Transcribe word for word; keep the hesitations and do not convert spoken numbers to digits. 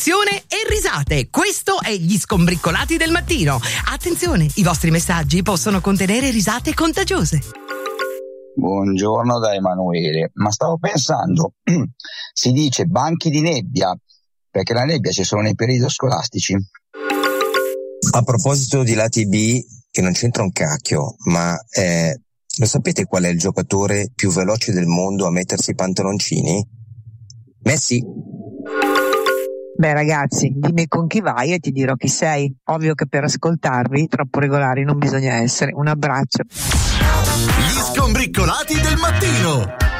informazione e risate. Questo è Gli Skombrickolati del mattino. Attenzione, i vostri messaggi possono contenere risate contagiose. Buongiorno da Emanuele, ma stavo pensando, si dice banchi di nebbia, perché la nebbia c'è solo nei periodi scolastici. A proposito di lati B, che non c'entra un cacchio, ma eh, lo sapete qual è il giocatore più veloce del mondo a mettersi i pantaloncini? Messi. Beh ragazzi, dimmi con chi vai e ti dirò chi sei. Ovvio che per ascoltarvi troppo regolari non bisogna essere. Un abbraccio. Gli Skombrickolati del mattino.